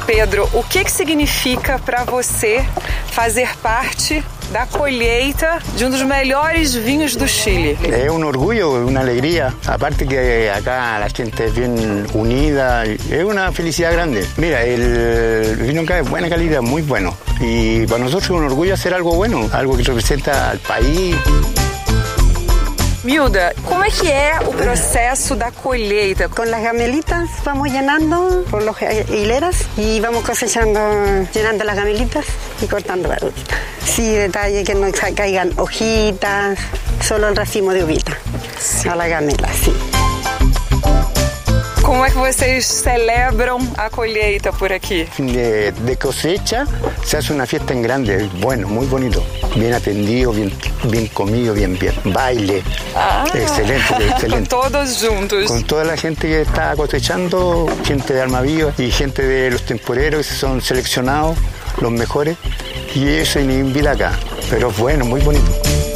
Pedro, o que significa para você fazer parte da colheita de dos melhores vinhos do Chile? Es un orgullo, una alegría. Aparte que acá la gente es bien unida, es una felicidad grande. Mira, el vino acá es de buena calidad, muy bueno. Y para nosotros es un orgullo hacer algo bueno, algo que representa al país. Milda, como é que é o processo da colheita? Con las gamelitas vamos llenando por las hileras y vamos cosechando, llenando las gamelitas y cortando verduritas. Sí, detalle que no caigan hojitas, solo el racimo de uvita a la gamela, sí. Como é que vocês celebram a colheita por aqui? De cosecha se hace una fiesta en grande, bueno, muy bonito. Bien atendido, bien comido, bien. Baile. Excelente, excelente. Con todos juntos. Con toda la gente que está cosechando, gente de Alma Viva y gente de los temporeros que son seleccionados, los mejores. Y eso se invita acá. Pero bueno, muy bonito.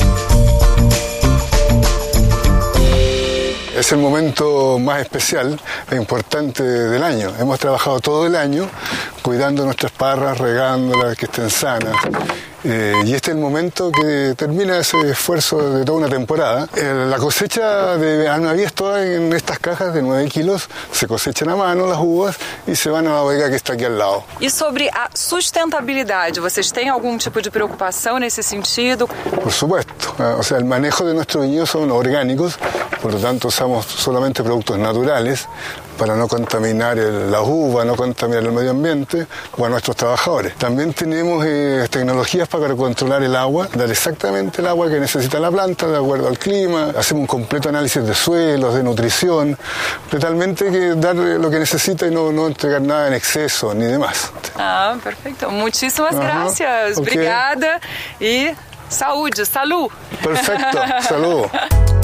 Es el momento más especial e importante del año. Hemos trabajado todo el año cuidando nuestras parras, regándolas, que estén sanas. Y este es el momento que termina ese esfuerzo de toda una temporada. La cosecha de Alma Viva es toda en estas cajas de 9 kilos. Se cosechan a mano las uvas y se van a la bodega que está aqui al lado. E sobre a sustentabilidade, vocês têm algum tipo de preocupação nesse sentido? Por supuesto. O sea, el manejo de nuestros viñedos son orgánicos, por lo tanto usamos solamente productos naturales para no contaminar la uva, no contaminar el medio ambiente o a nuestros trabajadores. También tenemos tecnologías para controlar el agua, dar exactamente el agua que necesita la planta de acuerdo al clima. Hacemos un completo análisis de suelos, de nutrición, totalmente que dar lo que necesita y no entregar nada en exceso ni demás. Ah, perfeito. Muchísimas gracias. Okay. Obrigada e saúde, salud. Perfecto, salud.